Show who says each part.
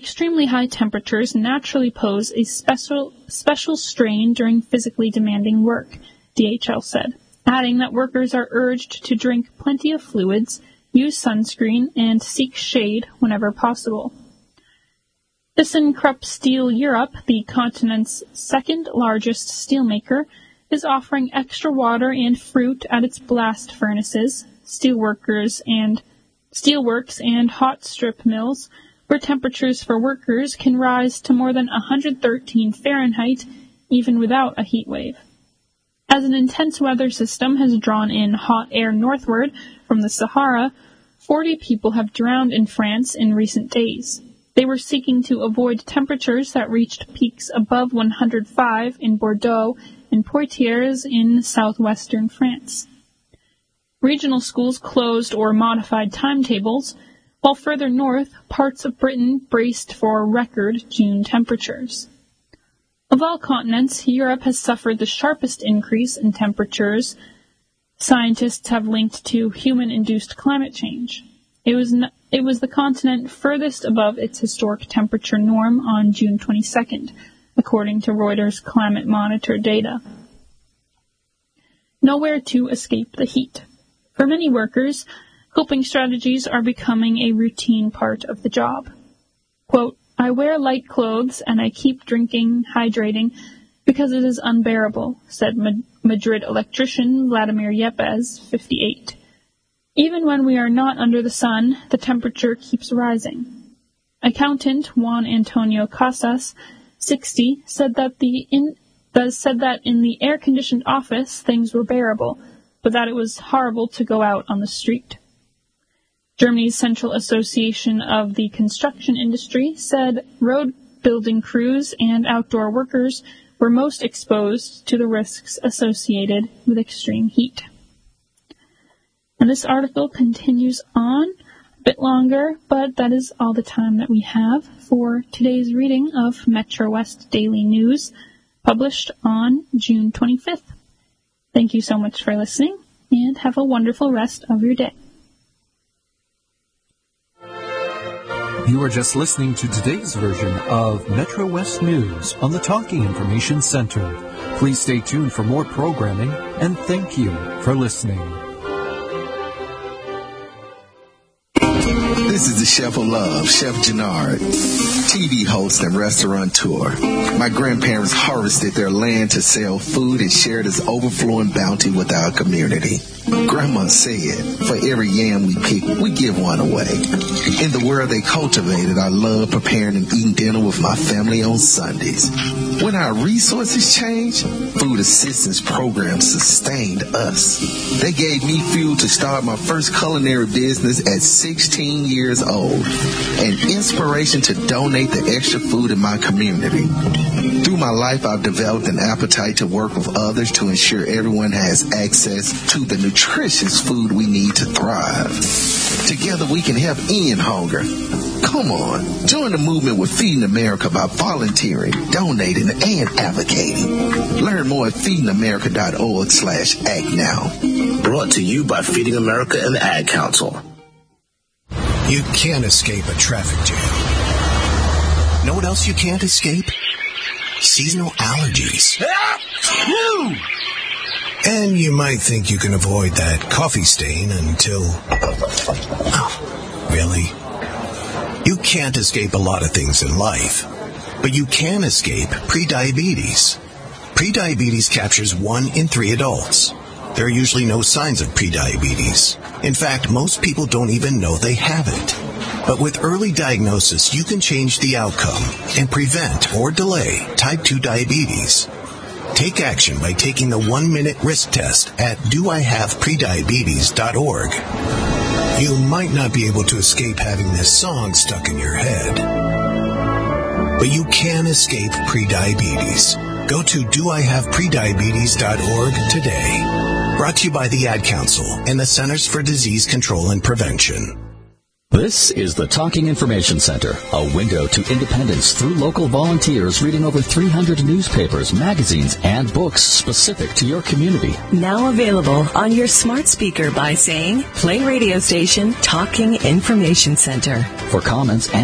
Speaker 1: extremely high temperatures naturally pose a special strain during physically demanding work, DHL said, adding that workers are urged to drink plenty of fluids, use sunscreen, and seek shade whenever possible. ThyssenKrupp Steel Europe, the continent's second largest steelmaker, is offering extra water and fruit at its blast furnaces, steelworks and hot strip mills, where temperatures for workers can rise to more than 113 Fahrenheit even without a heat wave. As an intense weather system has drawn in hot air northward from the Sahara, 40 people have drowned in France in recent days. They were seeking to avoid temperatures that reached peaks above 105 in Bordeaux and Poitiers in southwestern France. Regional schools closed or modified timetables, while further north, parts of Britain braced for record June temperatures. Of all continents, Europe has suffered the sharpest increase in temperatures scientists have linked to human-induced climate change. It was the continent furthest above its historic temperature norm on June 22nd, according to Reuters Climate Monitor data. Nowhere to escape the heat. For many workers, coping strategies are becoming a routine part of the job. Quote, I wear light clothes and I keep hydrating, because it is unbearable, said Madrid electrician Vladimir Yepes, 58. Even when we are not under the sun, the temperature keeps rising. Accountant Juan Antonio Casas, 60, said that in the air-conditioned office things were bearable, but that it was horrible to go out on the street. Germany's Central Association of the Construction Industry said road building crews and outdoor workers were most exposed to the risks associated with extreme heat. And this article continues on a bit longer, but that is all the time that we have for today's reading of Metro West Daily News, published on June 25th. Thank you so much for listening, and have a wonderful rest of your day.
Speaker 2: You are just listening to today's version of Metro West News on the Talking Information Center. Please stay tuned for more programming, and thank you for listening.
Speaker 3: This is the Chef of Love, Chef Gennard, TV host and restaurateur. My grandparents harvested their land to sell food and share this overflowing bounty with our community. Grandma said, for every yam we pick, we give one away. In the world they cultivated, I love preparing and eating dinner with my family on Sundays. When our resources changed, food assistance programs sustained us. They gave me fuel to start my first culinary business at 16 years old, and inspiration to donate the extra food in my community. Through my life, I've developed an appetite to work with others to ensure everyone has access to the nutritious food we need to thrive. Together we can help end hunger. Come on, join the movement with Feeding America by volunteering, donating, and advocating. Learn more at feedingamerica.org/act now.
Speaker 4: Brought to you by Feeding America and the Ad Council.
Speaker 5: You can't escape a traffic jam. Know what else you can't escape? Seasonal allergies. And you might think you can avoid that coffee stain until... Oh, really? You can't escape a lot of things in life, but you can escape prediabetes. Prediabetes captures 1 in 3 adults. There are usually no signs of prediabetes. In fact, most people don't even know they have it. But with early diagnosis, you can change the outcome and prevent or delay type 2 diabetes. Take action by taking the 1-minute risk test at doihaveprediabetes.org. You might not be able to escape having this song stuck in your head, but you can escape prediabetes. Go to doihaveprediabetes.org today. Brought to you by the Ad Council and the Centers for Disease Control and Prevention.
Speaker 6: This is the Talking Information Center, a window to independence through local volunteers reading over 300 newspapers, magazines, and books specific to your community.
Speaker 7: Now available on your smart speaker by saying, play radio station Talking Information Center.
Speaker 6: For comments and